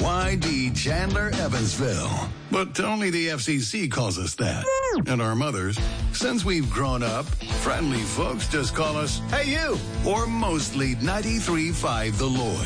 YD Chandler Evansville. But only the FCC calls us that. And our mothers, since we've grown up, friendly folks just call us, "Hey, you!" Or mostly 93.5 The Lloyd.